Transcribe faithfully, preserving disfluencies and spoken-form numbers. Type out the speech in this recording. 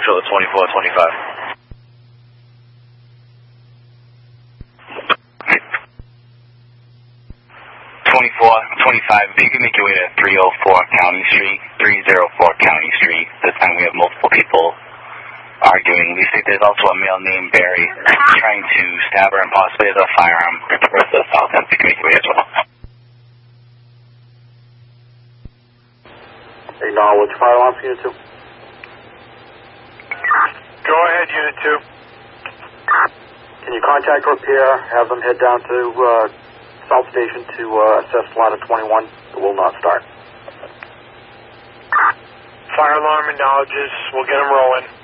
Marshall at twenty-four twenty-five. twenty-four twenty-five, if you can make your way to three oh four County Street, three oh four County Street. This time we have multiple people arguing. We think there's also a male named Barry trying to stab her and possibly with a firearm towards the south end. If you can make your way as well. Acknowledge fire alarm for Unit two. Go ahead, Unit two. Can you contact repair, have them head down to uh, South Station to uh, assess ladder twenty-one? It will not start. Fire alarm acknowledges. We'll get them rolling.